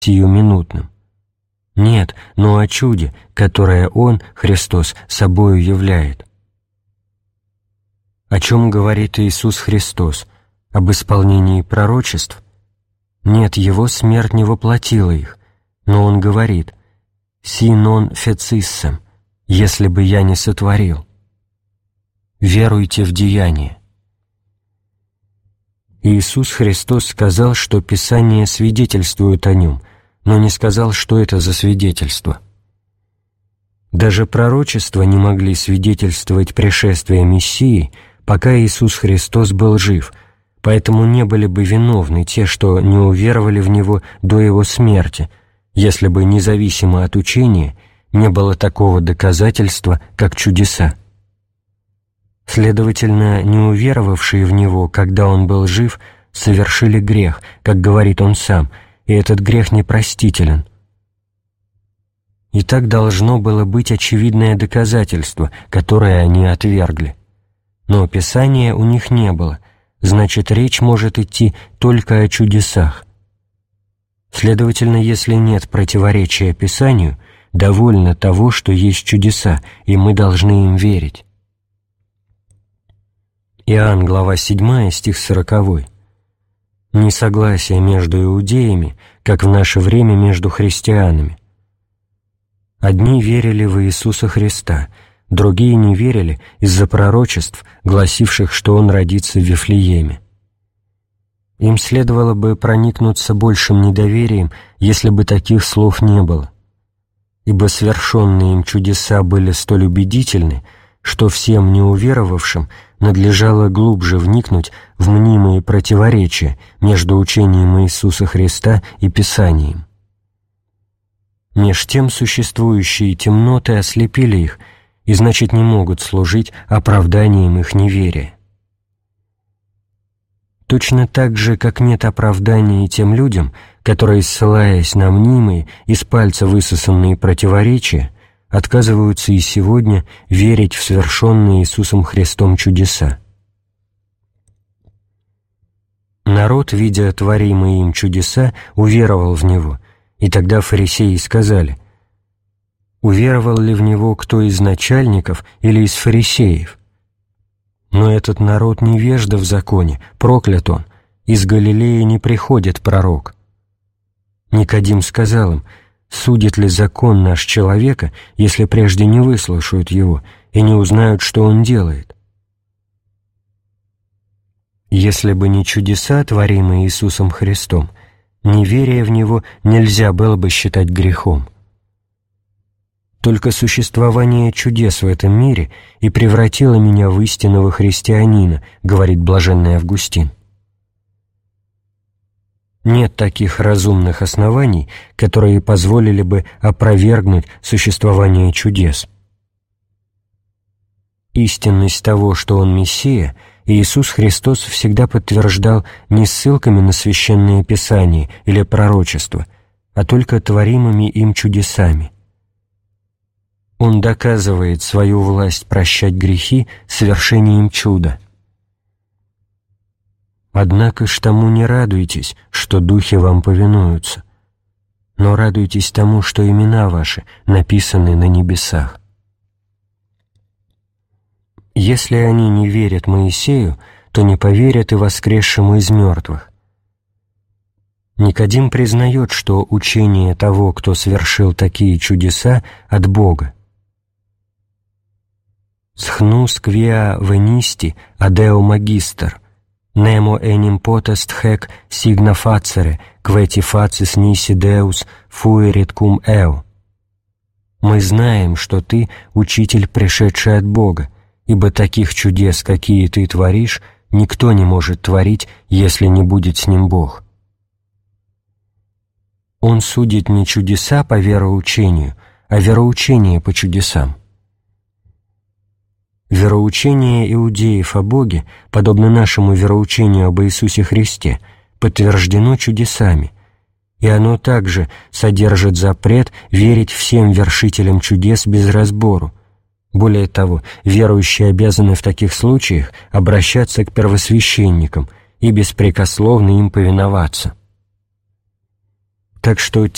сиюминутным. Нет, но о чуде, которое Он, Христос, собою являет. О чем говорит Иисус Христос? Об исполнении пророчеств? Нет, Его смерть не воплотила их, но Он говорит «си нон фециссем», если бы я не сотворил. Веруйте в деяние. Иисус Христос сказал, что Писание свидетельствует о Нем, но не сказал, что это за свидетельство. Даже пророчества не могли свидетельствовать пришествие Мессии, пока Иисус Христос был жив, поэтому не были бы виновны те, что не уверовали в Него до Его смерти, если бы независимо от учения не было такого доказательства, как чудеса. Следовательно, не уверовавшие в Него, когда Он был жив, совершили грех, как говорит Он сам, и этот грех непростителен. И так должно было быть очевидное доказательство, которое они отвергли. Но Писания у них не было, значит, речь может идти только о чудесах. Следовательно, если нет противоречия Писанию, довольно того, что есть чудеса, и мы должны им верить. Иоанн, глава 7, стих 40. Несогласие между иудеями, как в наше время между христианами. Одни верили в Иисуса Христа, другие не верили из-за пророчеств, гласивших, что Он родится в Вифлееме. Им следовало бы проникнуться большим недоверием, если бы таких слов не было, ибо совершенные им чудеса были столь убедительны, что всем неуверовавшим надлежало глубже вникнуть в мнимые противоречия между учением Иисуса Христа и Писанием. Меж тем существующие темноты ослепили их, и значит не могут служить оправданием их неверия. Точно так же, как нет оправдания и тем людям, которые, ссылаясь на мнимые, из пальца высосанные противоречия, отказываются и сегодня верить в совершенные Иисусом Христом чудеса. Народ, видя творимые им чудеса, уверовал в Него, и тогда фарисеи сказали: «Уверовал ли в Него кто из начальников или из фарисеев? Но этот народ невежда в законе, проклят он, из Галилеи не приходит пророк». Никодим сказал им: «Судит ли закон наш человека, если прежде не выслушают его и не узнают, что он делает?» Если бы не чудеса, творимые Иисусом Христом, неверие в Него нельзя было бы считать грехом. Только существование чудес в этом мире и превратило меня в истинного христианина, говорит блаженный Августин. Нет таких разумных оснований, которые позволили бы опровергнуть существование чудес. Истинность того, что Он Мессия, Иисус Христос всегда подтверждал не ссылками на Священное Писание или пророчество, а только творимыми им чудесами. Он доказывает свою власть прощать грехи совершением чуда. Однако ж тому не радуйтесь, что духи вам повинуются, но радуйтесь тому, что имена ваши написаны на небесах. Если они не верят Моисею, то не поверят и воскресшему из мертвых. Никодим признает, что учение того, кто совершил такие чудеса, от Бога. «Схнус квиа венисти адео магистр, nemo enim potest hec signa facere, queti facis nisi Deus fuerit cum eo». Мы знаем, что ты учитель, пришедший от Бога, ибо таких чудес, какие ты творишь, никто не может творить, если не будет с ним Бог. Он судит не чудеса по вероучению, а вероучение по чудесам. Вероучение иудеев о Боге, подобно нашему вероучению об Иисусе Христе, подтверждено чудесами, и оно также содержит запрет верить всем вершителям чудес без разбору. Более того, верующие обязаны в таких случаях обращаться к первосвященникам и беспрекословно им повиноваться. Так что